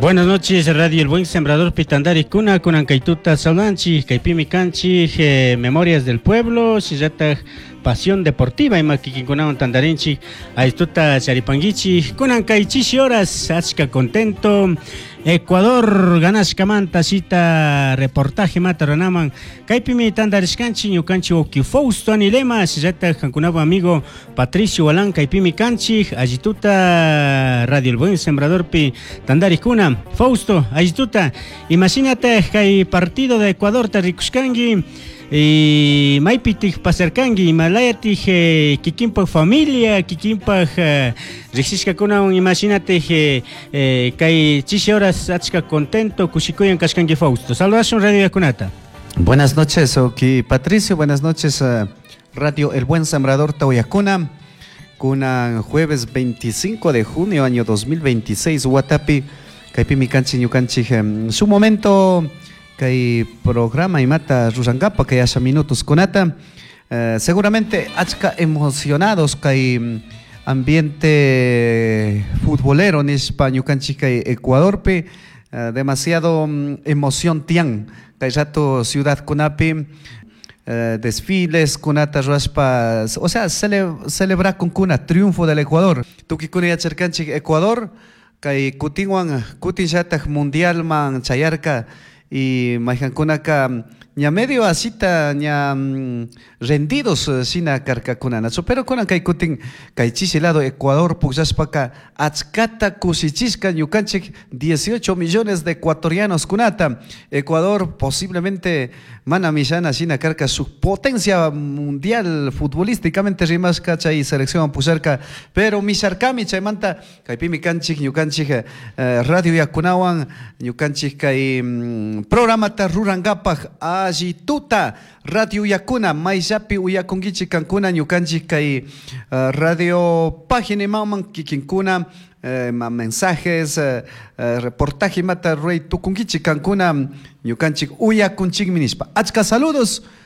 Buenas noches, Radio El Buen Sembrador Pitandari Kuna, Kunankaituta Saudanchi, Kaipimi Kanchi, Memorias del Pueblo, Sillata Pasión Deportiva, Imakikinkunawan Tandarinchi, Aistuta Charipangichi, Kunankaichishi horas, Achka contento. Ecuador ganashkamanta cita reportaje mataranaman Kaipimi Tandarishkanchi Ñukanchi Oki Fausto Anilema Sillata Kankunaba amigo Patricio Walán Kaipimi Kanchi Ayituta Radio El Buen Sembrador Pi Tandarikuna Fausto Ayituta imagínate que partido de Ecuador Tarikushkangi y Maipitij Paserkangi, Himalayatij Kikimpa familia, Kikimpa Rixishka kuna imagínate que chishi horas achka contento, Kushikoyan Kashkangi Fausto. Salvación Radio Yakunata. Buenas noches, Oki Patricio, buenas noches, Radio El Buen Sembrador Tauyacuna. Kuna jueves 25 de junio, año 2026, Huatapi, Kaipimi Kanchi Ñukanchi, su momento. Que programa y mata Rurangapa que haya minutos conata seguramente achka emocionados que ambiente futbolero en España canchica Ecuador pe demasiado emoción tian que rato ciudad kunapi desfiles kunata raspas o sea celebrar con kuna triunfo del Ecuador tuki kuna yacharkanchi Ecuador que kutin shatak mundial man chayarka y majankunaka ña medio asita ña rendidos sina karkakunanacho pero kunan kay kutin kay chisilado Ecuador puxaspaka achkata kusichiska ñukanchik 18 millones de ecuatorianos kunata Ecuador posiblemente mana mishana sina karka su potencia mundial futbolísticamente rimasca chay selección pusarka pero misarkami chaymanta kaypimi kanchik ñukanchik radio yakunawan ñukanchik kay programata rurangapaj Ayituta Radio Yakuna Maizapi Uyakungichi Kankuna Ñukanchik kay radio página maman kikinkuna mensajes reportaje mata rey tukungichi Kankuna Ñukanchik Uyakunchik minispa achka saludos